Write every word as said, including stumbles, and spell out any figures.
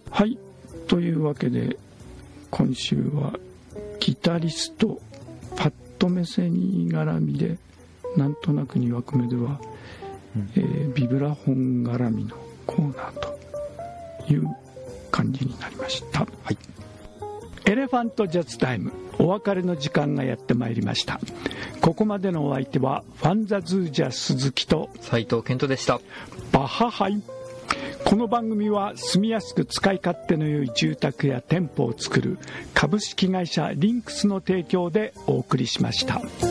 はい、というわけで今週はギタリストパッド・メセニー絡みで、なんとなくにわく目では、うんえー、ビブラフォン絡みのコーナーという感じになりました、はい、エレファントジャズタイム、お別れの時間がやってまいりました。ここまでのお相手はファンザズージャ鈴木と斉藤健人でした。 バハハイ。この番組は住みやすく使い勝手の良い住宅や店舗を作る株式会社リンクスの提供でお送りしました。